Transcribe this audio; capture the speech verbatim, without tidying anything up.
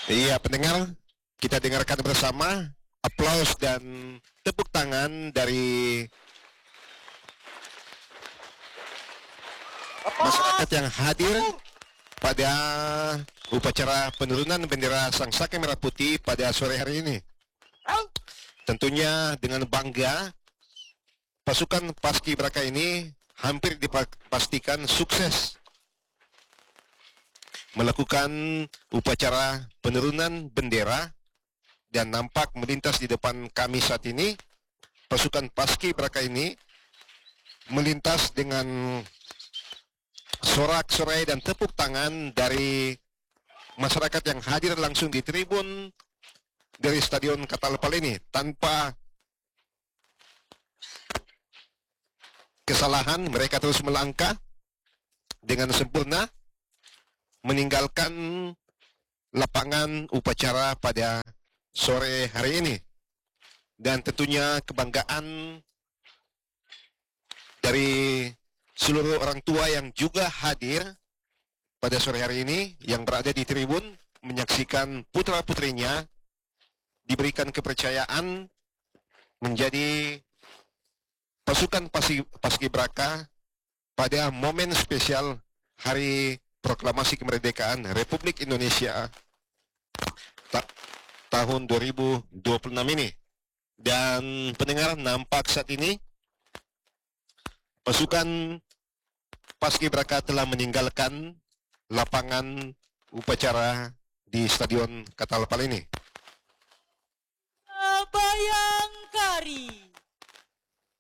Iya, pendengar, kita dengarkan bersama aplaus dan tepuk tangan dari masyarakat yang hadir pada upacara penurunan bendera Sang Saka Merah Putih pada sore hari ini. Tentunya dengan bangga, pasukan Paskibraka ini hampir dipastikan sukses melakukan upacara penurunan bendera dan nampak melintas di depan kami saat ini. Pasukan Paskibraka ini melintas dengan sorak-sorai dan tepuk tangan dari masyarakat yang hadir langsung di tribun dari Stadion Katalpal ini. Tanpa kesalahan, mereka terus melangkah dengan sempurna meninggalkan lapangan upacara pada sore hari ini. Dan tentunya kebanggaan dari seluruh orang tua yang juga hadir pada sore hari ini, yang berada di tribun menyaksikan putra-putrinya diberikan kepercayaan menjadi pasukan Paskibraka pada momen spesial Hari Proklamasi Kemerdekaan Republik Indonesia ta tahun dua ribu dua puluh enam ini. Dan pendengar, nampak saat ini pasukan Paskibraka telah meninggalkan lapangan upacara di Stadion Katalpal ini. Bayangkari.